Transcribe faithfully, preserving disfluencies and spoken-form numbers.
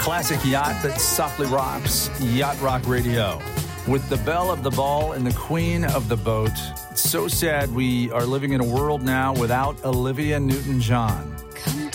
classic yacht that softly rocks, Yacht Rock Radio. With the belle of the ball and the queen of the boat, it's so sad we are living in a world now without Olivia Newton-John. Come